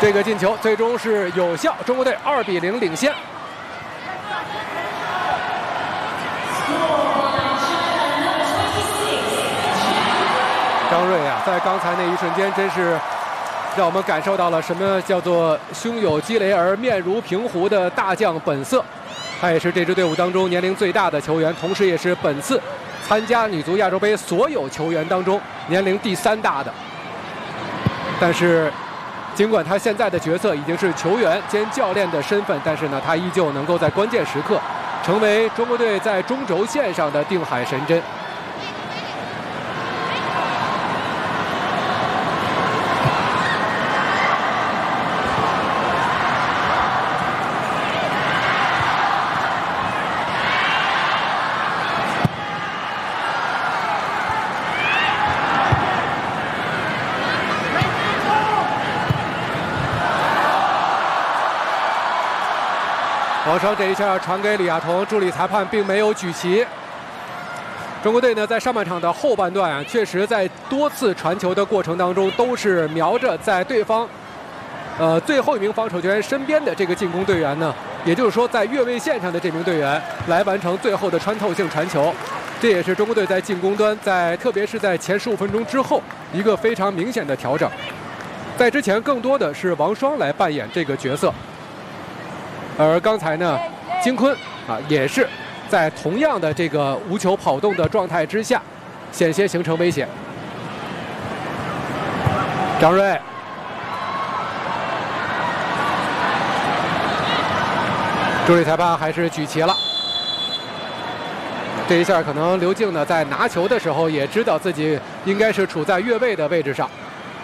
这个进球最终是有效，中国队2比0领先。张睿啊，在刚才那一瞬间，真是让我们感受到了什么叫做胸有积雷而面如平湖的大将本色。他也是这支队伍当中年龄最大的球员，同时也是本次参加女足亚洲杯所有球员当中年龄第3大的。但是，尽管他现在的角色已经是球员兼教练的身份，但是呢，他依旧能够在关键时刻成为中国队在中轴线上的定海神针。王霜这一下传给李亚彤，助理裁判并没有举旗。中国队呢，在上半场的后半段啊，确实在多次传球的过程当中，都是瞄着在对方最后一名防守球员身边的这个进攻队员呢，也就是说在越位线上的这名队员来完成最后的穿透性传球。这也是中国队在进攻端，特别是在前15分钟之后一个非常明显的调整。在之前更多的是王霜来扮演这个角色。而刚才呢，金坤啊也是在同样的这个无球跑动的状态之下，险些形成危险。张睿，助理裁判还是举旗了。这一下可能刘静呢在拿球的时候也知道自己应该是处在越位的位置上。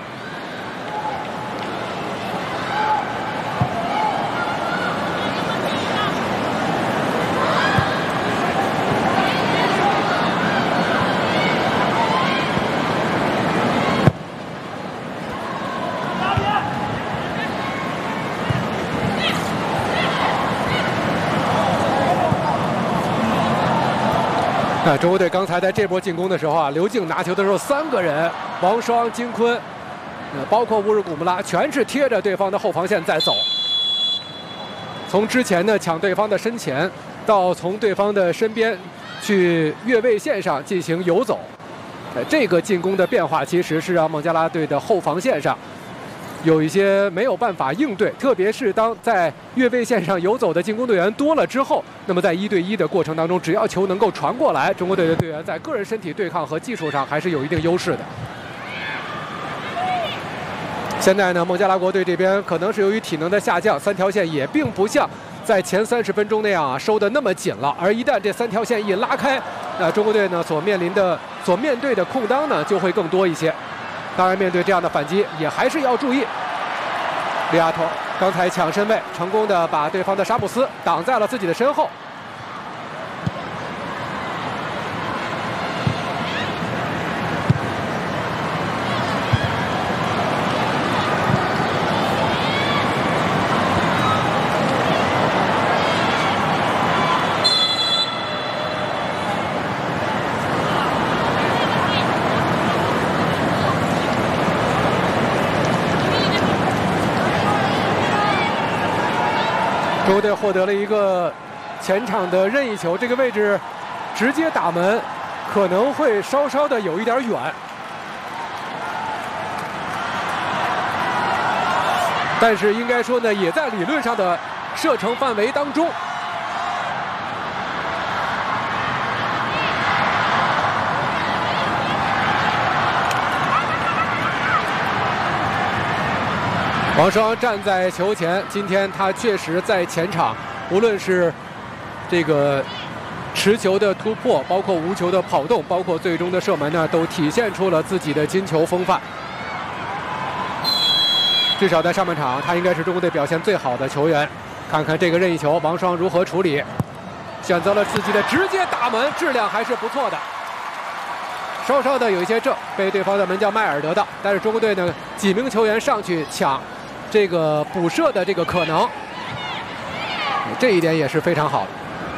中国队刚才在这波进攻的时候啊，刘静拿球的时候3个人，王霜、金坤，包括乌日古木拉，全是贴着对方的后防线在走。从之前呢抢对方的身前，到从对方的身边去越位线上进行游走，这个进攻的变化其实是让孟加拉队的后防线上有一些没有办法应对，特别是当在越位线上游走的进攻队员多了之后，那么在1对1的过程当中，只要球能够传过来，中国队的队员在个人身体对抗和技术上还是有一定优势的。现在呢，孟加拉国队这边可能是由于体能的下降，3条线也并不像在前30分钟那样啊收得那么紧了，而一旦这3条线一拉开，那中国队呢所面对的空当呢就会更多一些。当然，面对这样的反击，也还是要注意。李亚彤刚才抢身位，成功的把对方的沙布斯挡在了自己的身后。中国队获得了一个前场的任意球，这个位置直接打门可能会稍稍的有一点远，但是应该说呢，也在理论上的射程范围当中。王霜站在球前，今天他确实在前场，无论是这个持球的突破，包括无球的跑动，包括最终的射门呢，都体现出了自己的金球风范。至少在上半场，他应该是中国队表现最好的球员。看看这个任意球，王霜如何处理？选择了自己的直接打门，质量还是不错的。稍稍的有一些正，被对方的门将迈尔得到，但是中国队呢几名球员上去抢这个补射的这个可能，这一点也是非常好的。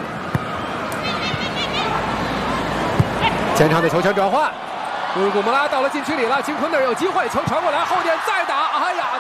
前场的球权转换，乌尔古木拉到了禁区里了，金坤那儿有机会，球传过来，后点再打，哎呀，